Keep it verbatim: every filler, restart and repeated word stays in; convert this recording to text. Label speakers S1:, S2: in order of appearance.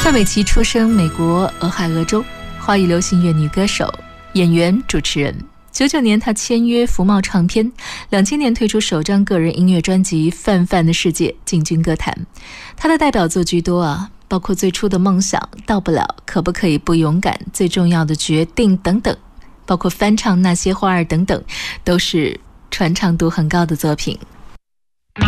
S1: 范玮琪出生美国俄亥俄州，华语流行乐女歌手、演员、主持人。九九年她签约福茂唱片，两千年推出首张个人音乐专辑《范范的世界》，进军歌坛。她的代表作居多啊，包括最初的梦想、到不了、可不可以不勇敢、最重要的决定等等，包括翻唱那些花儿等等，都是传唱度很高的作品。